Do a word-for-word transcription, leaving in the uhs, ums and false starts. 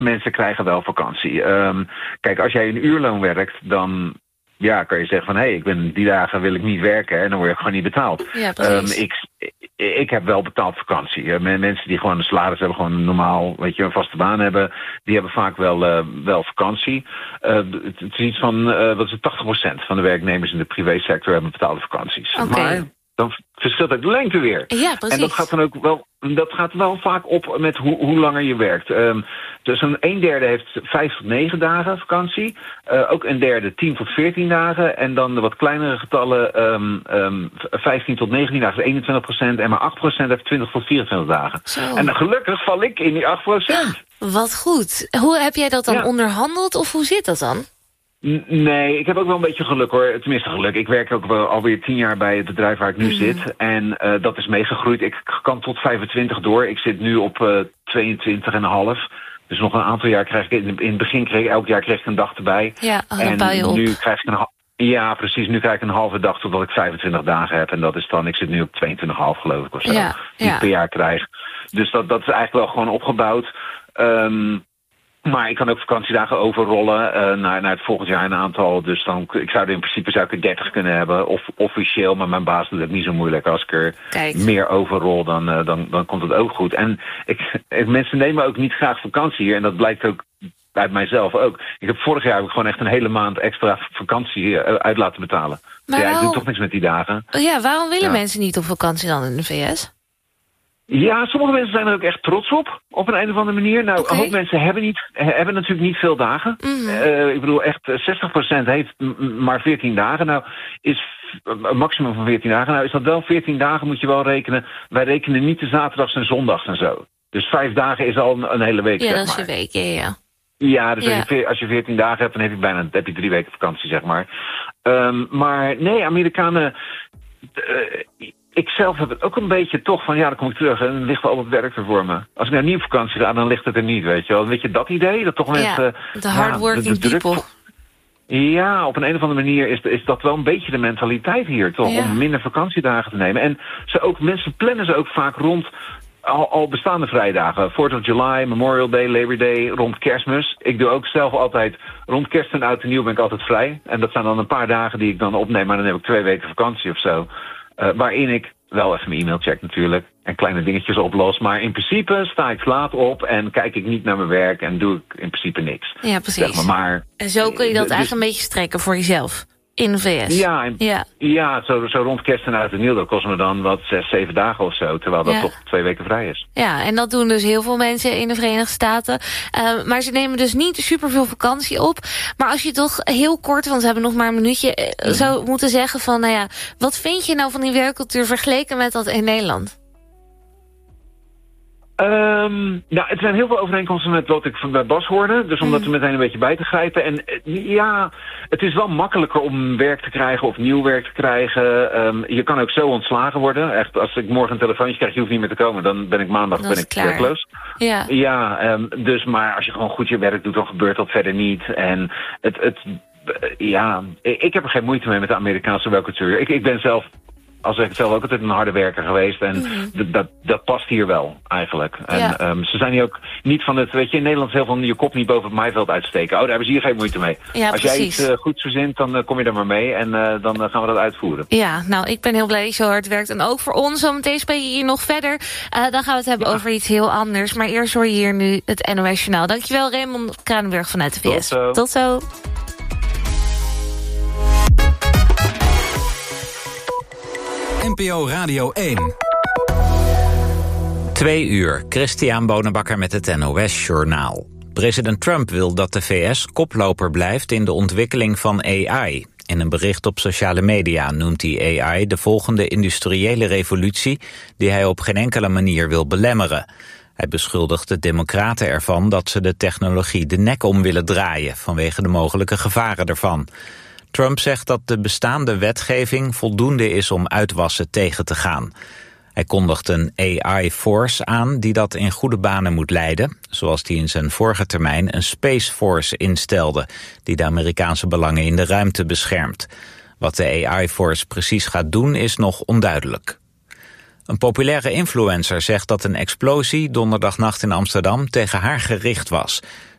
mensen krijgen wel vakantie. Um, kijk, als jij een uurloon werkt, dan ja, kan je zeggen van hé, hey, ik ben die dagen wil ik niet werken en dan word je gewoon niet betaald. Ja, precies. Um, ik, ik heb wel betaald vakantie. Uh, mensen die gewoon een salaris hebben, gewoon normaal, weet je, een vaste baan hebben, die hebben vaak wel, uh, wel vakantie. Uh, het, het is iets van, uh, wat is het, tachtig procent van de werknemers in de privésector hebben betaalde vakanties. Okay. Maar dan verschilt het de lengte weer. Ja, precies. En dat gaat dan ook wel, dat gaat wel vaak op met hoe, hoe langer je werkt. Um, dus een, een derde heeft vijf tot negen dagen vakantie. Uh, ook een derde tien tot veertien dagen. En dan de wat kleinere getallen, um, um, vijftien tot negentien dagen is eenentwintig procent. En maar acht procent heeft twintig tot vierentwintig dagen. Zo. En dan gelukkig val ik in die acht procent. Wat goed. Hoe heb jij dat dan ja. onderhandeld of hoe zit dat dan? Nee, ik heb ook wel een beetje geluk hoor. Tenminste geluk. Ik werk ook wel alweer tien jaar bij het bedrijf waar ik nu mm. zit. En uh, dat is meegegroeid. Ik kan tot vijfentwintig door. Ik zit nu op uh, tweeëntwintig komma vijf. Dus nog een aantal jaar krijg ik... In, in het begin kreeg ik elk jaar kreeg ik een dag erbij. Ja, oh, en dan je op. nu krijg ik een... Ja, precies. Nu krijg ik een halve dag totdat ik vijfentwintig dagen heb. En dat is dan... Ik zit nu op tweeëntwintig komma vijf geloof ik of zo. Ja, die ja. ik per jaar krijg. Dus dat, dat is eigenlijk wel gewoon opgebouwd. Um, Maar ik kan ook vakantiedagen overrollen uh, naar, naar het volgend jaar een aantal. Dus dan, ik zou er in principe zou ik er dertig kunnen hebben. Of officieel, maar mijn baas doet het niet zo moeilijk. Als ik er Kijk. meer overrol, dan, uh, dan, dan komt het ook goed. En ik, mensen nemen ook niet graag vakantie hier. En dat blijkt ook uit mijzelf ook. Ik heb vorig jaar heb ik gewoon echt een hele maand extra vakantie uh, uit laten betalen. Maar ja, waarom... ik doe toch niks met die dagen. Ja, waarom willen ja. mensen niet op vakantie dan in de V S? Ja, sommige mensen zijn er ook echt trots op, op een, een of andere manier. Nou, okay. een hoop mensen hebben, niet, hebben natuurlijk niet veel dagen. Mm-hmm. Uh, ik bedoel, echt zestig procent heeft m- maar veertien dagen. Nou, is een maximum van veertien dagen. Nou, is dat wel veertien dagen, moet je wel rekenen. Wij rekenen niet de zaterdags en zondags en zo. Dus vijf dagen is al een, een hele week, ja, zeg dat is maar. een week, ja, ja. Ja, dus ja. Als, je, als je veertien dagen hebt, dan heb je bijna heb je drie weken vakantie, zeg maar. Um, maar nee, Amerikanen... Uh, Ik zelf heb het ook een beetje toch van, ja, dan kom ik terug en dan ligt wel al het werk er voor me. Als ik nou niet op vakantie ga, dan ligt het er niet, weet je wel. Weet je dat idee? Dat toch mensen... Ja, de hardworking ja, people. Ja, op een, een of andere manier is, is dat wel een beetje de mentaliteit hier, toch? Ja. Om minder vakantiedagen te nemen. En ze ook, mensen plannen ze ook vaak rond al, al bestaande vrijdagen. fourth of July, Memorial Day, Labor Day, rond Kerstmis. Ik doe ook zelf altijd, rond Kerst en Oud en Nieuw ben ik altijd vrij. En dat zijn dan een paar dagen die ik dan opneem, maar dan heb ik twee weken vakantie of zo. Uh, waarin ik wel even mijn e-mail check natuurlijk en kleine dingetjes oplos. Maar in principe sta ik laat op en kijk ik niet naar mijn werk en doe ik in principe niks. Ja, precies. Zeg maar, maar, en zo kun je dat dus, eigenlijk een beetje strekken voor jezelf in de V S. Ja, en, ja. ja zo, zo rond Kerst en Oud en Nieuw, dat kost me dan wat zes, zeven dagen of zo. Terwijl dat ja. toch twee weken vrij is. Ja, en dat doen dus heel veel mensen in de Verenigde Staten. Uh, maar ze nemen dus niet superveel vakantie op. Maar als je toch heel kort, want we hebben nog maar een minuutje, mm-hmm. zou moeten zeggen van, nou ja, wat vind je nou van die werkcultuur vergeleken met dat in Nederland? Um, nou, het zijn heel veel overeenkomsten met wat ik van bij Bas hoorde. Dus om dat er meteen een beetje bij te grijpen. En ja, het is wel makkelijker om werk te krijgen of nieuw werk te krijgen. Um, je kan ook zo ontslagen worden. Echt, als ik morgen een telefoontje krijg, je hoeft niet meer te komen. Dan ben ik maandag ben ik werkloos. Ja, ja um, dus maar als je gewoon goed je werk doet, dan gebeurt dat verder niet. En het, het ja, ik heb er geen moeite mee met de Amerikaanse werkcultuur. Ik, ik ben zelf... Als ik zelf ook altijd een harde werker geweest. En mm-hmm. d- dat, dat past hier wel, eigenlijk. En ja. um, ze zijn hier ook niet van het... Weet je, in Nederland is heel veel je kop niet boven het maaiveld uitsteken. Oh, daar hebben ze hier geen moeite mee. Ja, Als precies. jij iets uh, goeds verzint, dan uh, kom je er maar mee. En uh, dan uh, gaan we dat uitvoeren. Ja, nou, ik ben heel blij dat je zo hard werkt. En ook voor ons, zometeen spreek je hier nog verder. Uh, dan gaan we het hebben ja. over iets heel anders. Maar eerst hoor je hier nu het N O S Journaal. Dankjewel, Raymond Kranenburg vanuit de V S. Tot zo. Tot zo. N P O Radio één. Twee uur, Christian Bonenbakker met het N O S Journaal. President Trump wil dat de V S koploper blijft in de ontwikkeling van A I. In een bericht op sociale media noemt hij A I de volgende industriële revolutie die hij op geen enkele manier wil belemmeren. Hij beschuldigt de democraten ervan dat ze de technologie de nek om willen draaien vanwege de mogelijke gevaren ervan. Trump zegt dat de bestaande wetgeving voldoende is om uitwassen tegen te gaan. Hij kondigt een A I Force aan die dat in goede banen moet leiden, zoals hij in zijn vorige termijn een Space Force instelde, die de Amerikaanse belangen in de ruimte beschermt. Wat de A I Force precies gaat doen is nog onduidelijk. Een populaire influencer zegt dat een explosie donderdagnacht in Amsterdam tegen haar gericht was.